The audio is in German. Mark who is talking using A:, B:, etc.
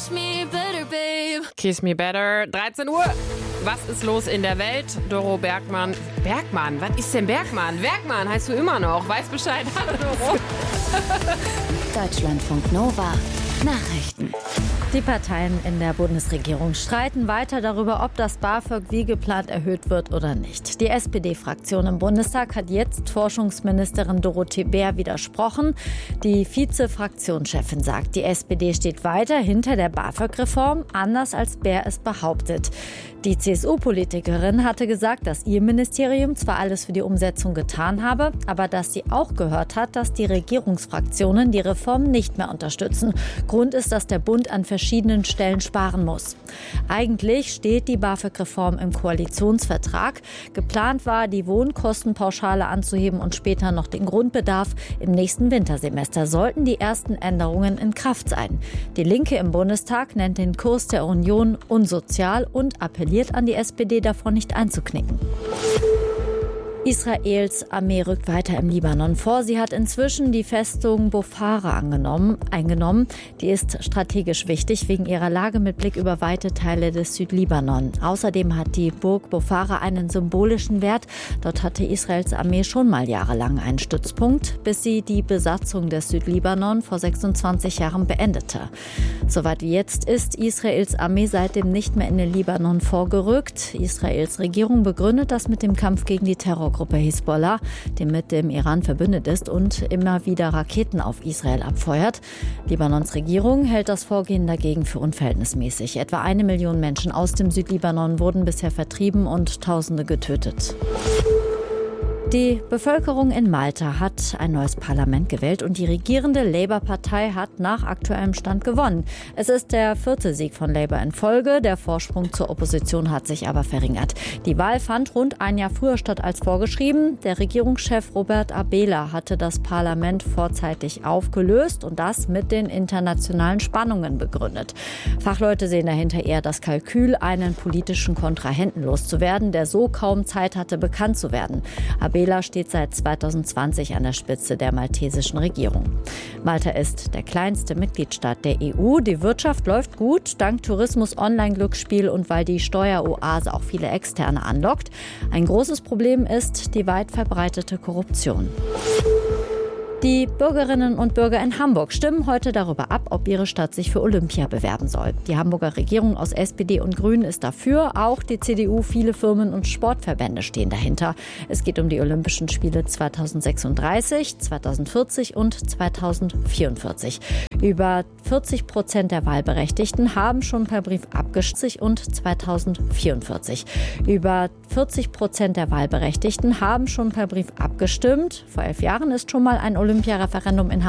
A: Kiss me better, babe.
B: Kiss me better. 13 Uhr. Was ist los in der Welt? Doro Bergmann. Bergmann? Was ist denn Bergmann? Bergmann heißt du immer noch. Weiß Bescheid. Hallo, Doro.
A: Deutschlandfunk Nova. Nachrichten.
C: Die Parteien in der Bundesregierung streiten weiter darüber, ob das BAföG wie geplant erhöht wird oder nicht. Die SPD-Fraktion im Bundestag hat jetzt Forschungsministerin Dorothee Bär widersprochen. Die Vize-Fraktionschefin sagt, die SPD steht weiter hinter der BAföG-Reform, anders als Bär es behauptet. Die CSU-Politikerin hatte gesagt, dass ihr Ministerium zwar alles für die Umsetzung getan habe, aber dass sie auch gehört hat, dass die Regierungsfraktionen die Reform nicht mehr unterstützen. Grund ist, dass der Bund an verschiedenen Stellen sparen muss. Eigentlich steht die BAföG-Reform im Koalitionsvertrag. Geplant war, die Wohnkostenpauschale anzuheben und später noch den Grundbedarf. Im nächsten Wintersemester sollten die ersten Änderungen in Kraft sein. Die Linke im Bundestag nennt den Kurs der Union unsozial und appelliert an die SPD, davon nicht einzuknicken. Israels Armee rückt weiter im Libanon vor. Sie hat inzwischen die Festung Bofara eingenommen. Die ist strategisch wichtig wegen ihrer Lage mit Blick über weite Teile des Südlibanon. Außerdem hat die Burg Bofara einen symbolischen Wert. Dort hatte Israels Armee schon mal jahrelang einen Stützpunkt, bis sie die Besatzung des Südlibanon vor 26 Jahren beendete. Soweit wie jetzt ist Israels Armee seitdem nicht mehr in den Libanon vorgerückt. Israels Regierung begründet das mit dem Kampf gegen die Terrorgruppe Hisbollah, die mit dem Iran verbündet ist und immer wieder Raketen auf Israel abfeuert. Libanons Regierung hält das Vorgehen dagegen für unverhältnismäßig. Etwa 1 Million Menschen aus dem Südlibanon wurden bisher vertrieben und Tausende getötet. Die Bevölkerung in Malta hat ein neues Parlament gewählt und die regierende Labour-Partei hat nach aktuellem Stand gewonnen. Es ist der 4. Sieg von Labour in Folge. Der Vorsprung zur Opposition hat sich aber verringert. Die Wahl fand rund ein Jahr früher statt als vorgeschrieben. Der Regierungschef Robert Abela hatte das Parlament vorzeitig aufgelöst und das mit den internationalen Spannungen begründet. Fachleute sehen dahinter eher das Kalkül, einen politischen Kontrahenten loszuwerden, der so kaum Zeit hatte, bekannt zu werden. Abela steht seit 2020 an der Spitze der maltesischen Regierung. Malta ist der kleinste Mitgliedstaat der EU. Die Wirtschaft läuft gut, dank Tourismus, Online-Glücksspiel und weil die Steueroase auch viele Externe anlockt. Ein großes Problem ist die weit verbreitete Korruption. Die Bürgerinnen und Bürger in Hamburg stimmen heute darüber ab, ob ihre Stadt sich für Olympia bewerben soll. Die Hamburger Regierung aus SPD und Grünen ist dafür, auch die CDU, viele Firmen und Sportverbände stehen dahinter. Es geht um die Olympischen Spiele 2036, 2040 und 2044. Über 40% der Wahlberechtigten haben schon per Brief abgestimmt und 2044. Über 40% der Wahlberechtigten haben schon per Brief abgestimmt. Vor 11 Jahren ist schon mal ein Olympiareferendum in Hamburg